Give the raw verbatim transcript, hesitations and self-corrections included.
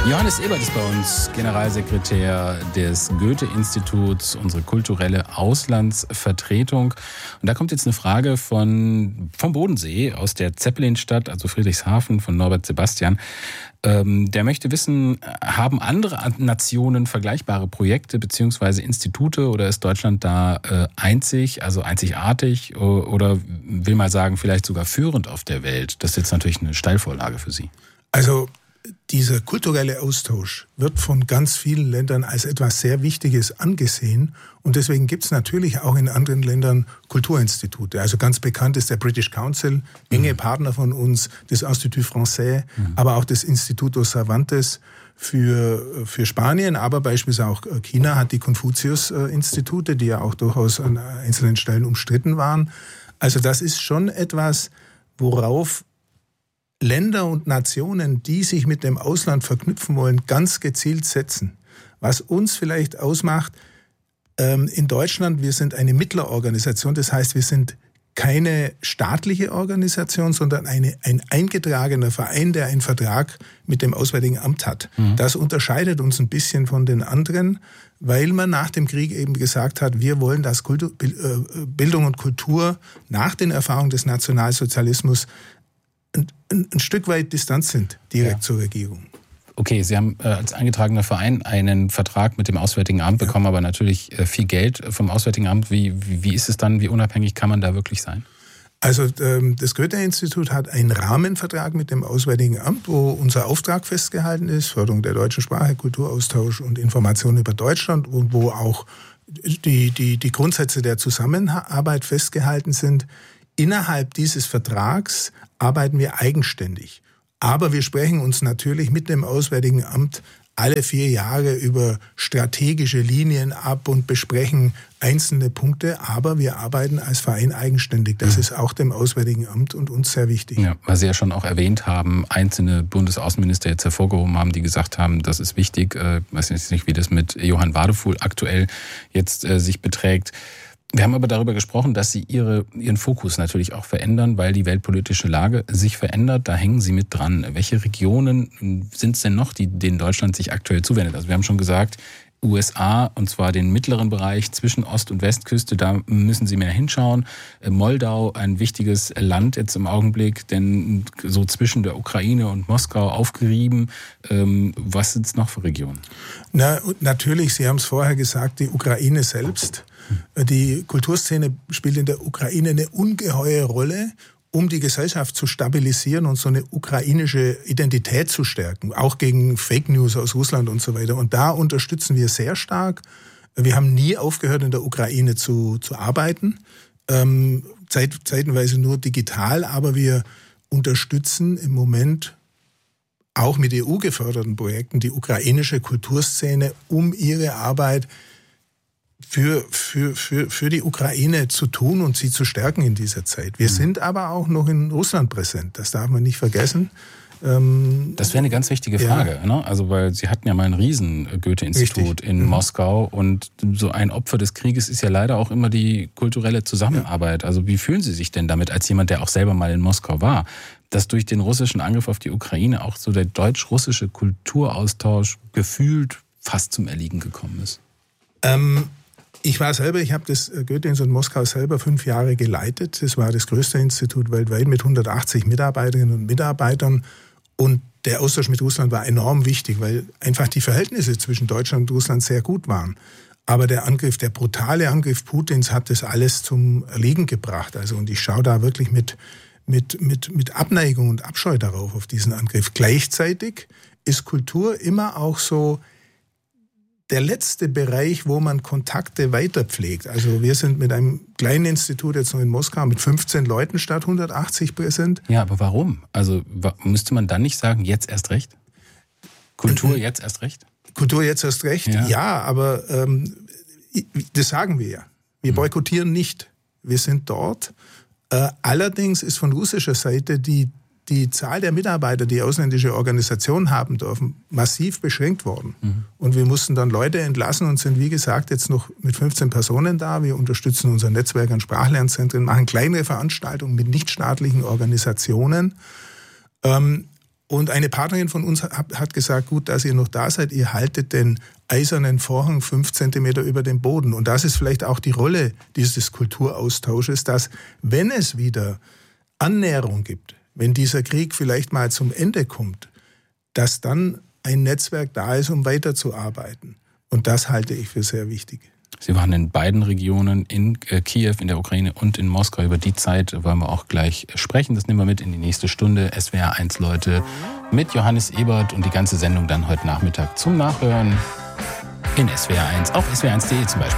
Johannes Ebert ist bei uns Generalsekretär des Goethe-Instituts, unsere kulturelle Auslandsvertretung. Und da kommt jetzt eine Frage von, vom Bodensee, aus der Zeppelinstadt, also Friedrichshafen, von Norbert Sebastian. Ähm, der möchte wissen, haben andere Nationen vergleichbare Projekte bzw. Institute oder ist Deutschland da äh, einzig, also einzigartig oder will mal sagen, vielleicht sogar führend auf der Welt? Das ist jetzt natürlich eine Steilvorlage für Sie. Also dieser kulturelle Austausch wird von ganz vielen Ländern als etwas sehr Wichtiges angesehen und deswegen gibt es natürlich auch in anderen Ländern Kulturinstitute. Also ganz bekannt ist der British Council, enge mhm. Partner von uns, das Institut Français, mhm. aber auch das Instituto Cervantes für, für Spanien, aber beispielsweise auch China hat die Konfuzius-Institute, die ja auch durchaus an einzelnen Stellen umstritten waren. Also das ist schon etwas, worauf Länder und Nationen, die sich mit dem Ausland verknüpfen wollen, ganz gezielt setzen. Was uns vielleicht ausmacht, ähm, in Deutschland, wir sind eine Mittlerorganisation, das heißt, wir sind keine staatliche Organisation, sondern eine, ein eingetragener Verein, der einen Vertrag mit dem Auswärtigen Amt hat. Mhm. Das unterscheidet uns ein bisschen von den anderen, weil man nach dem Krieg eben gesagt hat, wir wollen, dass Kultur, Bildung und Kultur nach den Erfahrungen des Nationalsozialismus Ein, ein, ein Stück weit Distanz sind, direkt ja. zur Regierung. Okay, Sie haben äh, als eingetragener Verein einen Vertrag mit dem Auswärtigen Amt ja. bekommen, aber natürlich äh, viel Geld vom Auswärtigen Amt. Wie, wie, wie ist es dann, wie unabhängig kann man da wirklich sein? Also ähm, das Goethe-Institut hat einen Rahmenvertrag mit dem Auswärtigen Amt, wo unser Auftrag festgehalten ist, Förderung der deutschen Sprache, Kulturaustausch und Information über Deutschland und wo auch die, die, die Grundsätze der Zusammenarbeit festgehalten sind. Innerhalb dieses Vertrags arbeiten wir eigenständig. Aber wir sprechen uns natürlich mit dem Auswärtigen Amt alle vier Jahre über strategische Linien ab und besprechen einzelne Punkte. Aber wir arbeiten als Verein eigenständig. Das mhm. ist auch dem Auswärtigen Amt und uns sehr wichtig. Ja, weil Sie ja schon auch erwähnt haben, einzelne Bundesaußenminister jetzt hervorgehoben haben, die gesagt haben, das ist wichtig. Ich weiß jetzt nicht, wie das mit Johann Wadefuhl aktuell jetzt äh, sich beträgt. Wir haben aber darüber gesprochen, dass Sie ihre, Ihren Fokus natürlich auch verändern, weil die weltpolitische Lage sich verändert. Da hängen Sie mit dran. Welche Regionen sind es denn noch, die, denen Deutschland sich aktuell zuwendet? Also wir haben schon gesagt, U S A, und zwar den mittleren Bereich zwischen Ost- und Westküste, da müssen Sie mehr hinschauen. Moldau, ein wichtiges Land jetzt im Augenblick, denn so zwischen der Ukraine und Moskau aufgerieben. Was sind es noch für Regionen? Na, natürlich, Sie haben es vorher gesagt, die Ukraine selbst. Die Kulturszene spielt in der Ukraine eine ungeheure Rolle, um die Gesellschaft zu stabilisieren und so eine ukrainische Identität zu stärken, auch gegen Fake News aus Russland und so weiter. Und da unterstützen wir sehr stark. Wir haben nie aufgehört, in der Ukraine zu, zu arbeiten, ähm, zeit, zeitenweise nur digital, aber wir unterstützen im Moment auch mit E U-geförderten Projekten die ukrainische Kulturszene, um ihre Arbeit Für, für, für, für die Ukraine zu tun und sie zu stärken in dieser Zeit. Wir mhm. sind aber auch noch in Russland präsent, das darf man nicht vergessen. Ähm, das wäre eine ganz wichtige Frage, ja. ne? Also weil Sie hatten ja mal ein riesen Goethe-Institut Richtig. in mhm. Moskau und so ein Opfer des Krieges ist ja leider auch immer die kulturelle Zusammenarbeit. Ja. Also wie fühlen Sie sich denn damit, als jemand, der auch selber mal in Moskau war, dass durch den russischen Angriff auf die Ukraine auch so der deutsch-russische Kulturaustausch gefühlt fast zum Erliegen gekommen ist? Ähm, Ich war selber, ich habe das Goethe-Institut in Moskau selber fünf Jahre geleitet. Das war das größte Institut weltweit mit hundertachtzig Mitarbeiterinnen und Mitarbeitern. Und der Austausch mit Russland war enorm wichtig, weil einfach die Verhältnisse zwischen Deutschland und Russland sehr gut waren. Aber der Angriff, der brutale Angriff Putins hat das alles zum Erliegen gebracht. Also, und ich schaue da wirklich mit, mit, mit, mit Abneigung und Abscheu darauf, auf diesen Angriff. Gleichzeitig ist Kultur immer auch so der letzte Bereich, wo man Kontakte weiterpflegt. Also wir sind mit einem kleinen Institut jetzt noch in Moskau mit fünfzehn Leuten statt hundertachtzig präsent. Ja, aber warum? Also müsste man dann nicht sagen, jetzt erst recht? Kultur jetzt erst recht? Kultur jetzt erst recht, ja, ja aber ähm, das sagen wir ja. Wir hm. boykottieren nicht. Wir sind dort. Äh, allerdings ist von russischer Seite die die Zahl der Mitarbeiter, die ausländische Organisationen haben dürfen, massiv beschränkt worden. Mhm. Und wir mussten dann Leute entlassen und sind, wie gesagt, jetzt noch mit fünfzehn Personen da. Wir unterstützen unser Netzwerk an Sprachlernzentren, machen kleinere Veranstaltungen mit nichtstaatlichen Organisationen. Ähm, Und eine Partnerin von uns hat gesagt, gut, dass ihr noch da seid, ihr haltet den eisernen Vorhang fünf Zentimeter über dem Boden. Und das ist vielleicht auch die Rolle dieses Kulturaustausches, dass, wenn es wieder Annäherung gibt, wenn dieser Krieg vielleicht mal zum Ende kommt, dass dann ein Netzwerk da ist, um weiterzuarbeiten. Und das halte ich für sehr wichtig. Sie waren in beiden Regionen, in Kiew, in der Ukraine und in Moskau. Über die Zeit wollen wir auch gleich sprechen. Das nehmen wir mit in die nächste Stunde. S W R eins Leute mit Johannes Ebert und die ganze Sendung dann heute Nachmittag zum Nachhören in S W R eins, auf S W R eins punkt de zum Beispiel.